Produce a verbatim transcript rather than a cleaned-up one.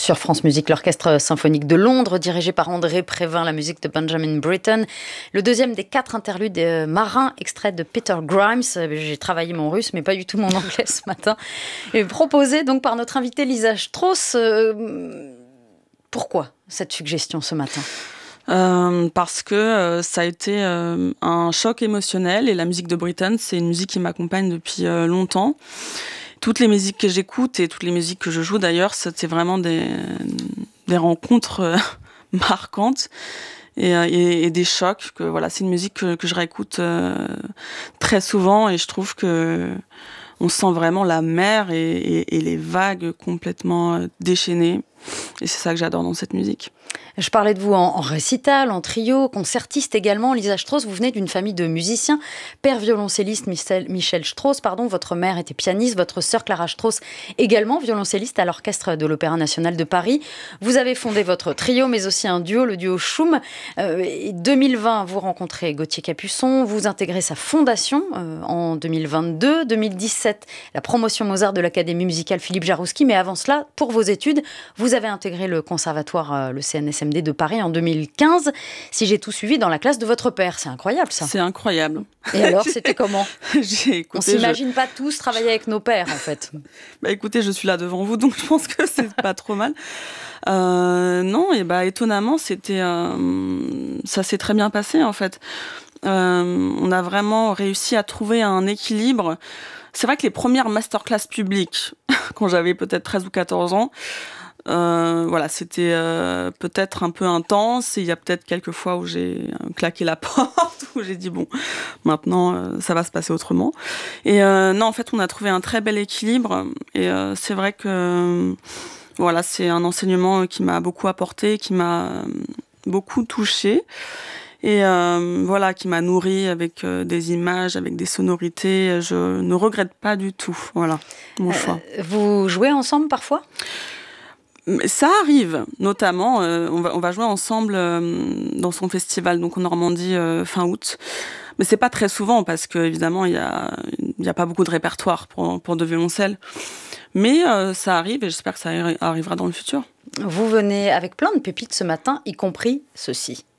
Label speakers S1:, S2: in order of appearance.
S1: Sur France Musique, l'Orchestre symphonique de Londres, dirigé par André Prévin, la musique de Benjamin Britten. Le deuxième des quatre interludes euh, marins, extrait de Peter Grimes. J'ai travaillé mon russe, mais pas du tout mon anglais ce matin. Et proposé donc par notre invitée Lisa Strauss. Euh, pourquoi cette suggestion ce matin ?
S2: Euh, parce que euh, ça a été euh, un choc émotionnel, et la musique de Britten, c'est une musique qui m'accompagne depuis euh, longtemps. Toutes les musiques que j'écoute et toutes les musiques que je joue d'ailleurs, c'était vraiment des, des rencontres euh, marquantes et, et, et des chocs. Que, voilà, c'est une musique que, que je réécoute euh, très souvent, et je trouve que on sent vraiment la mer et, et, et les vagues complètement déchaînées. Et c'est ça que j'adore dans cette musique.
S1: Je parlais de vous en, en récital, en trio, concertiste également. Lisa Strauss, vous venez d'une famille de musiciens. Père violoncelliste Michel, Michel Strauss, pardon. Votre mère était pianiste. Votre sœur Clara Strauss, également violoncelliste à l'Orchestre de l'Opéra National de Paris. Vous avez fondé votre trio, mais aussi un duo, le duo Schum. Euh, deux mille vingt, vous rencontrez Gauthier Capuçon. Vous intégrez sa fondation euh, en deux mille vingt-deux. deux mille dix-sept, la promotion Mozart de l'Académie musicale Philippe Jarouski. Mais avant cela, pour vos études, vous avez intégré le conservatoire, euh, le C N S M D de Paris en deux mille quinze. Si j'ai tout suivi dans la classe de votre père, c'est incroyable ça.
S2: C'est incroyable.
S1: Et alors, c'était comment ?
S2: J'ai écouté,
S1: On s'imagine
S2: je...
S1: pas tous travailler avec nos pères en fait.
S2: Bah écoutez, je suis là devant vous, donc je pense que c'est pas trop mal. Euh, non, et bah étonnamment, c'était, euh, ça s'est très bien passé en fait. Euh, on a vraiment réussi à trouver un équilibre. C'est vrai que les premières masterclass publiques, quand j'avais peut-être treize ou quatorze ans, Euh, voilà, c'était euh, peut-être un peu intense, et il y a peut-être quelques fois où j'ai claqué la porte, où j'ai dit bon, maintenant euh, ça va se passer autrement. Et euh, non, en fait, on a trouvé un très bel équilibre, et euh, c'est vrai que euh, voilà, c'est un enseignement qui m'a beaucoup apporté, qui m'a beaucoup touchée. Et euh, voilà, qui m'a nourrie avec euh, des images, avec des sonorités. Je ne regrette pas du tout, voilà, mon euh, choix.
S1: Vous jouez ensemble parfois ?
S2: Ça arrive, notamment, euh, on, va, on va jouer ensemble euh, dans son festival, donc en Normandie, euh, fin août. Mais c'est pas très souvent, parce qu'évidemment, il y a, y a pas beaucoup de répertoire pour, pour deux violoncelles. Mais euh, ça arrive, et j'espère que ça arrivera dans le futur.
S1: Vous venez avec plein de pépites ce matin, y compris ceci.